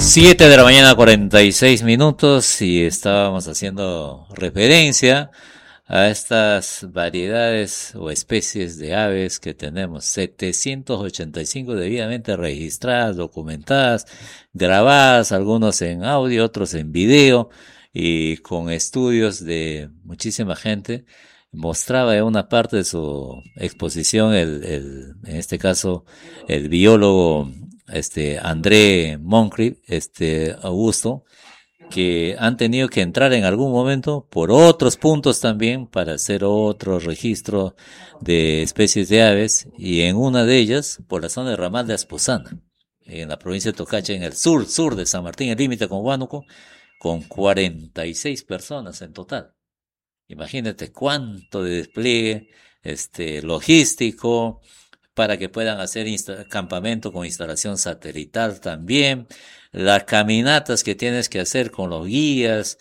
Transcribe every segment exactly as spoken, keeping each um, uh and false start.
Siete de la mañana, cuarenta y seis minutos, y estábamos haciendo referencia a estas variedades o especies de aves que tenemos. setecientos ochenta y cinco debidamente registradas, documentadas, grabadas, algunos en audio, otros en video, y con estudios de muchísima gente. Mostraba en una parte de su exposición el, el en este caso, el biólogo este André Moncrief, este Augusto, que han tenido que entrar en algún momento por otros puntos también para hacer otro registro de especies de aves, y en una de ellas por la zona de Ramal de Asposana, en la provincia de Tocacha, en el sur, sur de San Martín, el límite con Huánuco, con cuarenta y seis personas en total. Imagínate cuánto de despliegue este logístico para que puedan hacer insta- campamento con instalación satelital también, las caminatas que tienes que hacer con los guías,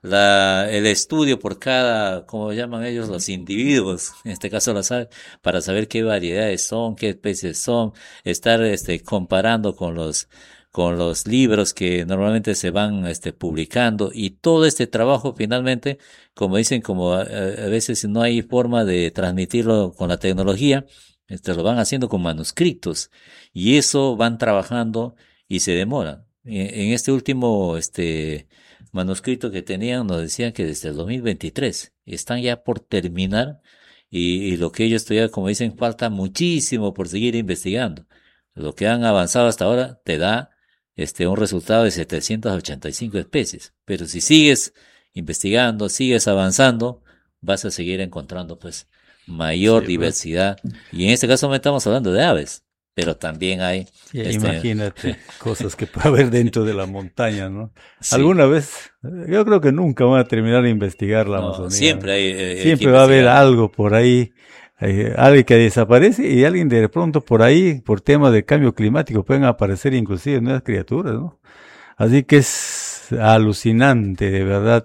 la, el estudio por cada, como llaman ellos, los individuos, en este caso las aves, para saber qué variedades son, qué especies son, estar este comparando con los con los libros que normalmente se van este publicando, y todo este trabajo finalmente, como dicen, como a, a veces no hay forma de transmitirlo con la tecnología, este, lo van haciendo con manuscritos, y eso van trabajando y se demoran. En, en este último este manuscrito que tenían nos decían que desde el dos mil veintitrés están ya por terminar, y, y lo que ellos todavía, como dicen, falta muchísimo por seguir investigando. Lo que han avanzado hasta ahora te da este un resultado de setecientas ochenta y cinco especies, pero si sigues investigando, sigues avanzando, vas a seguir encontrando pues mayor Sí, pues. diversidad, y en este caso no estamos hablando de aves, pero también hay Sí, este imagínate cosas que puede haber dentro de la montaña, ¿no? sí, Alguna vez, eh, yo creo que nunca van a terminar de investigar la no, Amazonía, siempre ¿no? hay, eh, hay que Siempre va a haber investigar. algo por ahí, eh, alguien que desaparece y alguien de pronto por ahí, por temas de cambio climático, pueden aparecer inclusive nuevas criaturas, ¿no? Así que es alucinante, de verdad.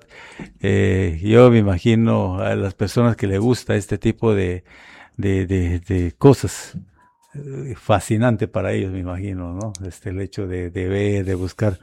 Eh, yo me imagino a las personas que les gusta este tipo de, de, de, de cosas, eh, fascinante para ellos, me imagino, ¿no? Este, el hecho de, de ver, de buscar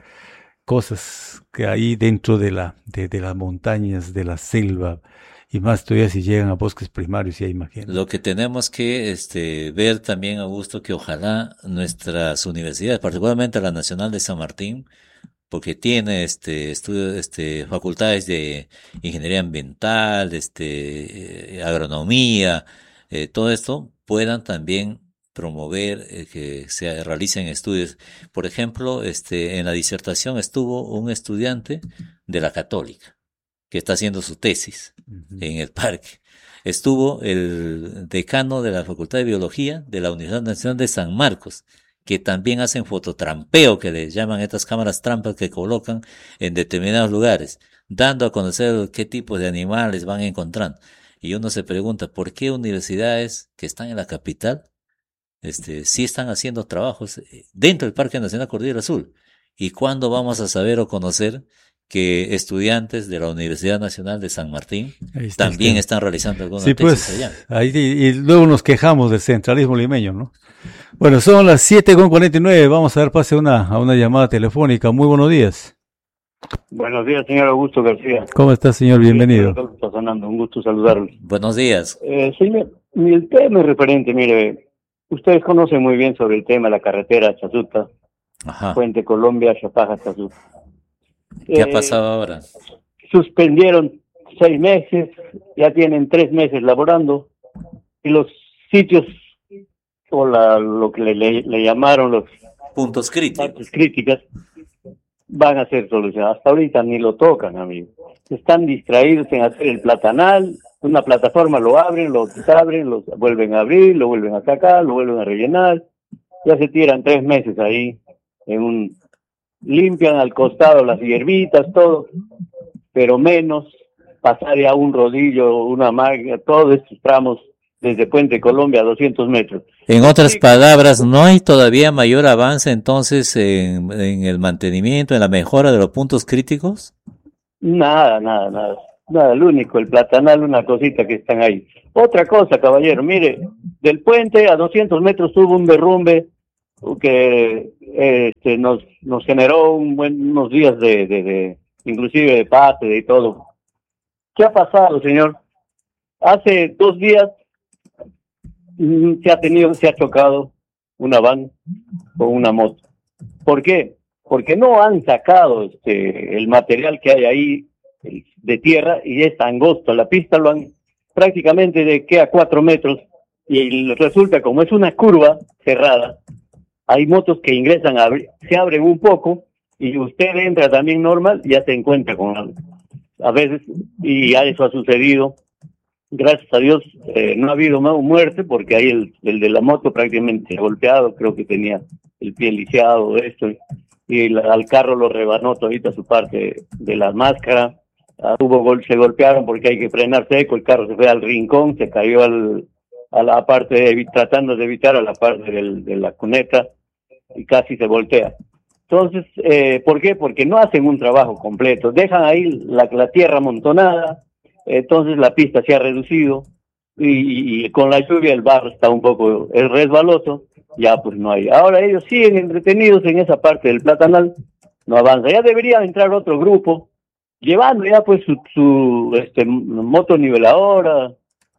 cosas que hay dentro de la, de, de las montañas, de la selva, y más todavía si llegan a bosques primarios, ya Lo imagínate. que tenemos que este ver también, Augusto, que ojalá nuestras universidades, particularmente la Nacional de San Martín, porque tiene este estudio, este facultades de ingeniería ambiental, este eh, agronomía, eh, todo esto, puedan también promover eh, que se realicen estudios. Por ejemplo, este en la disertación estuvo un estudiante de la Católica que está haciendo su tesis Ujú. en el parque. Estuvo el decano de la Facultad de Biología de la Universidad Nacional de San Marcos, que también hacen fototrampeo, que les llaman estas cámaras trampas que colocan en determinados lugares, dando a conocer qué tipos de animales van encontrando. Y uno se pregunta, ¿por qué universidades que están en la capital, este, sí están haciendo trabajos eh, dentro del Parque Nacional Cordillera Azul? ¿Y cuándo vamos a saber o conocer que estudiantes de la Universidad Nacional de San Martín Ahí está el también tema. están realizando alguna Sí, tesis pues, allá? ahí, y, y luego nos quejamos del centralismo limeño, ¿no? Bueno, son las siete con cuarenta y nueve. Vamos a dar pase a una, a una llamada telefónica. Muy buenos días. Buenos días, señor Augusto García. ¿Cómo está, señor? Sí, Bienvenido. señor está sonando, un gusto saludarlo. Buenos días. Eh, señor, el tema es referente, mire, ustedes conocen muy bien sobre el tema de la carretera Chazuta, Ajá. Puente Colombia, Chapaja, Chazuta. ¿Qué ha Eh, pasado ahora? Suspendieron seis meses, ya tienen tres meses laborando, y los sitios, o la, lo que le, le, le llamaron los Puntos partes críticos. críticas, van a ser solucionadas. Hasta ahorita ni lo tocan, amigo. Están distraídos en hacer el platanal, una plataforma lo abren, lo desabren, lo vuelven a abrir, lo vuelven a sacar, lo vuelven a rellenar. Ya se tiran tres meses ahí, en un limpian al costado las hierbitas, todo, pero menos pasar ya un rodillo, una magna, todos estos tramos desde Puente Colombia a doscientos metros. En otras Sí, palabras, ¿no hay todavía mayor avance entonces en, en el mantenimiento, en la mejora de los puntos críticos? nada, nada, nada. Nada, el único, el platanal, una cosita que están ahí. Otra cosa, caballero, mire, del puente a doscientos metros hubo un derrumbe que eh, este, nos nos generó un buen, unos días de, de, de inclusive de paz y de todo. ¿Qué ha pasado, señor? Hace dos días mm, se ha tenido, se ha chocado una van con una moto. ¿Por qué? Porque no han sacado este, el material que hay ahí de tierra y es angosto. La pista lo han prácticamente de que a cuatro metros y resulta como es una curva cerrada, hay motos que ingresan, a abri- se abren un poco y usted entra también normal y ya se encuentra con algo. A veces, y ya eso ha sucedido. Gracias a Dios eh, no ha habido más muerte porque ahí el, el de la moto prácticamente golpeado, creo que tenía el pie lisiado, esto, y el, al carro lo rebanó todita su parte de la máscara. Ah, hubo gol, se golpearon porque hay que frenar seco, el carro se fue al rincón, se cayó al, a la parte, de, tratando de evitar a la parte del, de la cuneta y casi se voltea. Entonces, eh, ¿por qué? Porque no hacen un trabajo completo, dejan ahí la, la tierra amontonada. Entonces la pista se ha reducido y, y con la lluvia el barro está un poco es resbaloso, ya pues no hay. Ahora ellos siguen entretenidos en esa parte del platanal, no avanza. Ya debería entrar otro grupo, llevando ya pues su, su este, moto niveladora,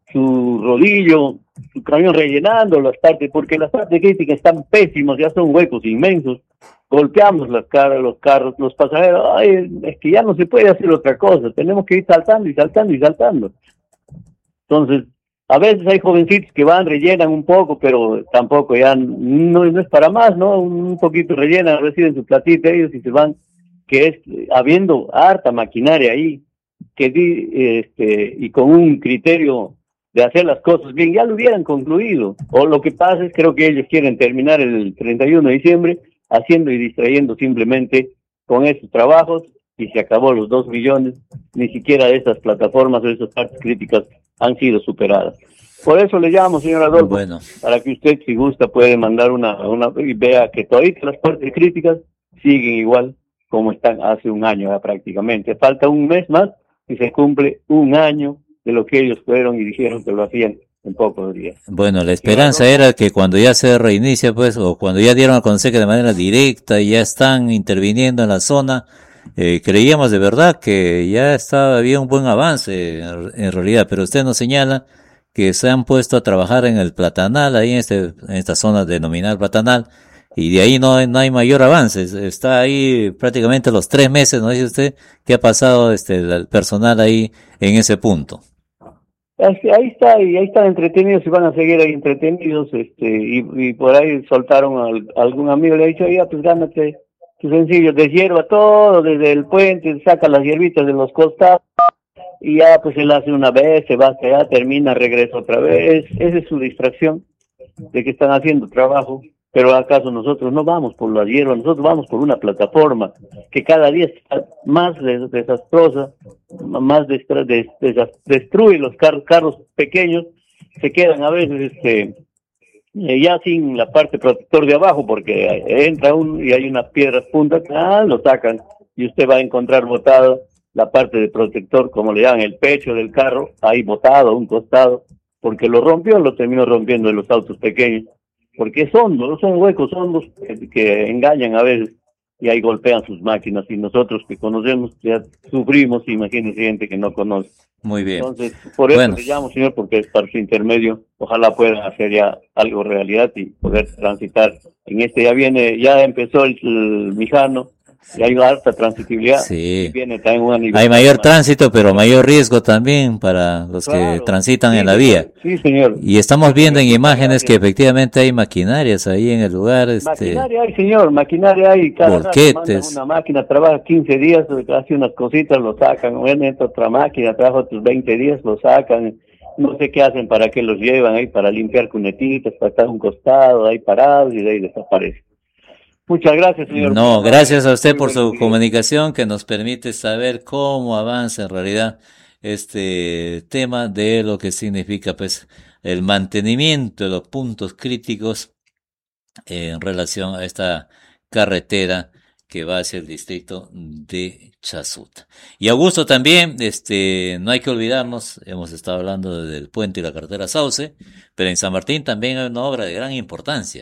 su rodillo, su camión rellenando las partes, porque las partes críticas están pésimos, ya son huecos inmensos. Golpeamos las caras, los carros, los pasajeros, ay, es que ya no se puede hacer otra cosa, tenemos que ir saltando y saltando y saltando. Entonces, a veces hay jovencitos que van, rellenan un poco, pero tampoco ya no, no es para más, ¿no? Un poquito rellenan, reciben su platita ellos y se van, que es habiendo harta maquinaria ahí, que di, este, y con un criterio de hacer las cosas bien, ya lo hubieran concluido. O lo que pasa es, creo que ellos quieren terminar el treinta y uno de diciembre, haciendo y distrayendo simplemente con esos trabajos y se acabó los dos millones, ni siquiera esas plataformas o esas partes críticas han sido superadas. Por eso le llamo, señor Adolfo, Bueno, para que usted, si gusta, puede mandar una, una y vea que todavía las partes críticas siguen igual como están hace un año ya prácticamente. Falta un mes más y se cumple un año de lo que ellos fueron y dijeron que lo hacían en pocos días. bueno, la esperanza era que cuando ya se reinicia, pues, o cuando ya dieron a conocer que de manera directa ya están interviniendo en la zona, eh, creíamos de verdad que ya estaba, había un buen avance en, en realidad, pero usted nos señala que se han puesto a trabajar en el Platanal, ahí en, este, en esta zona denominada Platanal, y de ahí no, hay- no hay mayor avance. Es- Está ahí prácticamente los tres meses, ¿no dice usted? ¿Qué ha pasado este, el personal ahí en ese punto? Así- Ahí está, y ahí están entretenidos y van a seguir ahí entretenidos, este, y, y por ahí soltaron al- a algún amigo, le ha dicho, ya pues gánate tu sencillo, deshierva todo desde el puente, saca las hierbitas de los costados, y ya pues él hace una vez, se va hasta allá, termina, regresa otra vez, esa es su distracción, de que están haciendo trabajo, pero acaso nosotros no vamos por la hierba, nosotros vamos por una plataforma que cada día está más des- desastrosa, más destra- des- desas- destruye los car- carros pequeños, se quedan a veces este eh, ya sin la parte protector de abajo, porque eh, entra uno y hay unas piedras puntas, ah, lo sacan y usted va a encontrar botado la parte de protector, como le llaman, el pecho del carro, ahí botado a un costado, porque lo rompió, lo terminó rompiendo en los autos pequeños, porque son, no son huecos, son los que, que engañan a veces y ahí golpean sus máquinas y nosotros que conocemos ya sufrimos, imagínense gente que no conoce. Muy bien. Entonces, por eso Bueno, le llamo, señor, porque es para su intermedio. Ojalá puedan hacer ya algo realidad y poder transitar. En este ya viene, ya empezó el, el Mijano, y hay alta transitibilidad. Y sí. viene también una nivel Hay mayor más. tránsito, pero mayor riesgo también para los que Claro, transitan sí, en la señor, vía. sí, señor. Y estamos Sí, viendo en señor, muchas imágenes que gracias. efectivamente hay maquinarias ahí en el lugar, este, Maquinaria hay, señor, maquinaria hay. Cada rato mandan volquetes. una máquina, trabaja quince días, hace unas cositas, lo sacan. Bueno, entra otra máquina, trabaja otros veinte días, lo sacan. No sé qué hacen, para qué los llevan ahí, para limpiar cunetitas, para estar a un costado, ahí parados y de ahí desaparece. Muchas gracias, señor. Muy No, amable. gracias a usted Muy por su buenos días. comunicación que nos permite saber cómo avanza en realidad este tema de lo que significa pues el mantenimiento de los puntos críticos en relación a esta carretera que va hacia el distrito de Chasuta. Y Augusto también, este, no hay que olvidarnos, hemos estado hablando del puente y la carretera Sauce, pero en San Martín también hay una obra de gran importancia,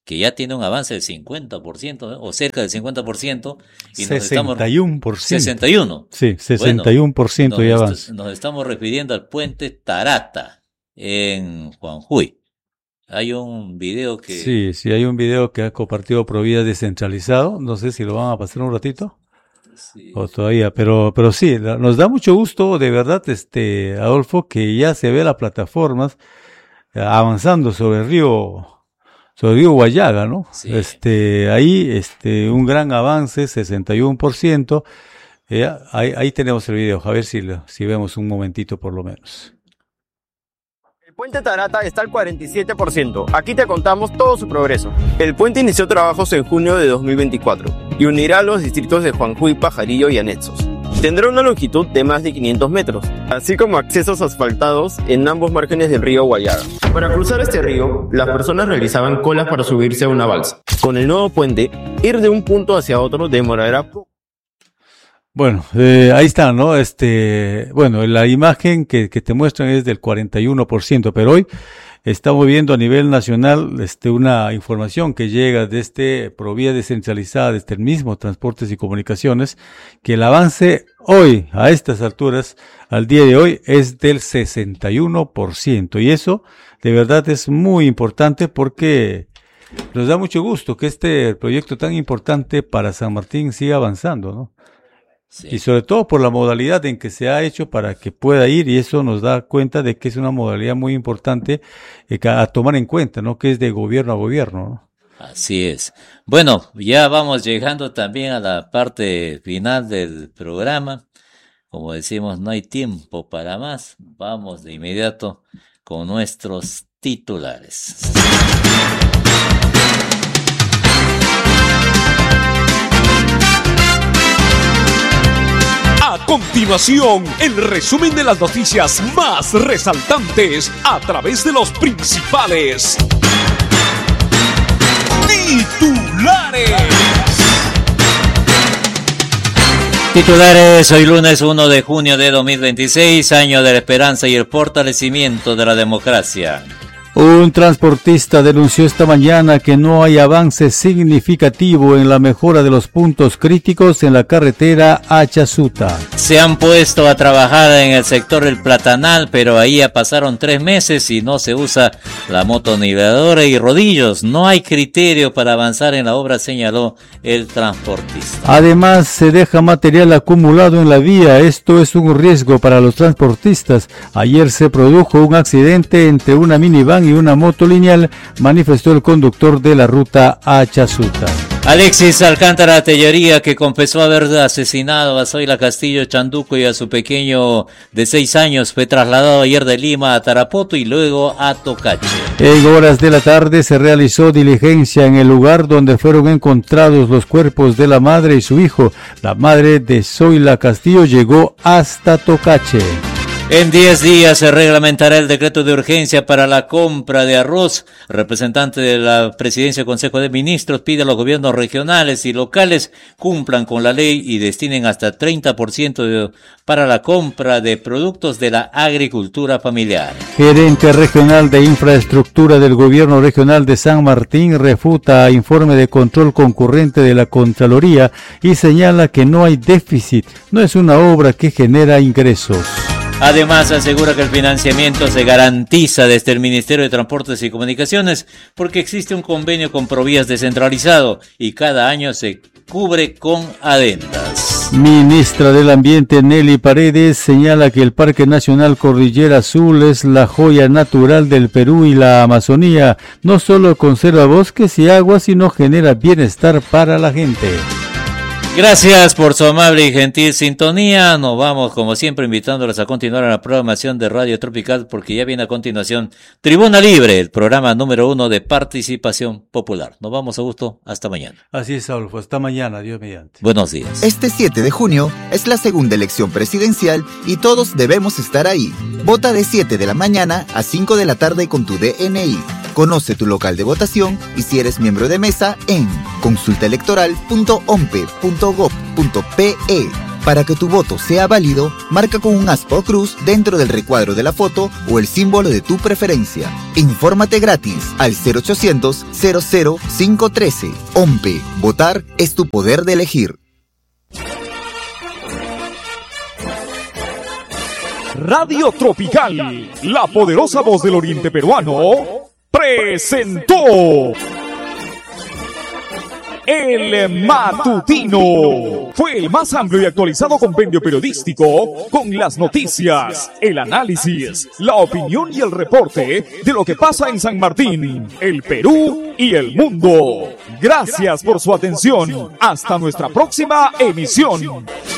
que ya tiene un avance del cincuenta por ciento, ¿eh? O cerca del cincuenta por ciento. Y nos sesenta y uno por ciento. sesenta y uno. Sí, sesenta y uno por ciento bueno, ya nos avance. est- nos estamos refiriendo al puente Tarata en Juanjuy. Hay un video que... Sí, sí, hay un video que ha compartido Provida descentralizado. No sé si lo van a pasar un ratito. Sí. O todavía, pero, pero sí, la- nos da mucho gusto, de verdad, este, Adolfo, que ya se ve las plataformas eh, avanzando sobre el río, sobre el río Guayaga, ¿no? Sí. Este, ahí, este, un gran avance, sesenta y uno por ciento. Eh, ahí, ahí tenemos el video, a ver si, lo- si vemos un momentito por lo menos. El puente Tarata está al cuarenta y siete por ciento. Aquí te contamos todo su progreso. El puente inició trabajos en junio de dos mil veinticuatro y unirá los distritos de Juanjuy, Pajarillo y anexos. Tendrá una longitud de más de quinientos metros, así como accesos asfaltados en ambos márgenes del río Guayaga. Para cruzar este río, las personas realizaban colas para subirse a una balsa. Con el nuevo puente, ir de un punto hacia otro demorará poco. Bueno, eh, ahí está, ¿no? Este, bueno, la imagen que, que te muestran es del cuarenta y uno por ciento, pero hoy estamos viendo a nivel nacional este, una información que llega desde Provía descentralizada, desde el mismo Transportes y Comunicaciones, que el avance hoy, a estas alturas, al día de hoy, es del sesenta y uno por ciento. Y eso, de verdad, es muy importante porque nos da mucho gusto que este proyecto tan importante para San Martín siga avanzando, ¿no? Sí. Y sobre todo por la modalidad en que se ha hecho para que pueda ir, y eso nos da cuenta de que es una modalidad muy importante eh, a tomar en cuenta, ¿no? Que es de gobierno a gobierno, ¿no? Así es. Bueno, ya vamos llegando también a la parte final del programa. Como decimos, no hay tiempo para más. Vamos de inmediato con nuestros titulares. A continuación, el resumen de las noticias más resaltantes a través de los principales titulares. Titulares, hoy lunes uno de junio de dos mil veintiséis, año de la esperanza y el fortalecimiento de la democracia. Un transportista denunció esta mañana que no hay avance significativo en la mejora de los puntos críticos en la carretera Achasuta. Se han puesto a trabajar en el sector del Platanal, pero ahí ya pasaron tres meses y no se usa la motoniveladora y rodillos. No hay criterio para avanzar en la obra, señaló el transportista. Además, se deja material acumulado en la vía. Esto es un riesgo para los transportistas. Ayer se produjo un accidente entre una minivan y una moto lineal, manifestó el conductor de la ruta Achasuta. Alexis Alcántara Tellería, que confesó haber asesinado a Zoila Castillo Chanduco y a su pequeño de seis años, fue trasladado ayer de Lima a Tarapoto y luego a Tocache. En horas de la tarde se realizó diligencia en el lugar donde fueron encontrados los cuerpos de la madre y su hijo. La madre de Zoila Castillo llegó hasta Tocache. En diez días se reglamentará el decreto de urgencia para la compra de arroz. Representante de la Presidencia del Consejo de Ministros pide a los gobiernos regionales y locales cumplan con la ley y destinen hasta treinta por ciento de, para la compra de productos de la agricultura familiar. Gerente regional de infraestructura del gobierno regional de San Martín refuta informe de control concurrente de la Contraloría y señala que no hay déficit, no es una obra que genera ingresos. Además, asegura que el financiamiento se garantiza desde el Ministerio de Transportes y Comunicaciones porque existe un convenio con Provías descentralizado y cada año se cubre con adendas. Ministra del Ambiente Nelly Paredes señala que el Parque Nacional Cordillera Azul es la joya natural del Perú y la Amazonía. No solo conserva bosques y agua, sino genera bienestar para la gente. Gracias por su amable y gentil sintonía. Nos vamos, como siempre, invitándoles a continuar en la programación de Radio Tropical, porque ya viene a continuación Tribuna Libre, el programa número uno de participación popular. Nos vamos, Augusto. Hasta mañana. Así es, Adolfo. Hasta mañana. Dios mediante. Buenos días. Este siete de junio es la segunda elección presidencial y todos debemos estar ahí. Vota de siete de la mañana a cinco de la tarde con tu D N I. Conoce tu local de votación y si eres miembro de mesa en consulta electoral punto ompe punto gob punto pe. Para que tu voto sea válido, marca con un aspa o cruz dentro del recuadro de la foto o el símbolo de tu preferencia. Infórmate gratis al cero ochocientos, cero cero cinco uno tres. O M P E. Votar es tu poder de elegir. Radio Tropical, la poderosa voz del oriente peruano, presentó El Matutino. Fue el más amplio y actualizado compendio periodístico con las noticias, el análisis, la opinión y el reporte de lo que pasa en San Martín, el Perú y el mundo. Gracias por su atención. Hasta nuestra próxima emisión.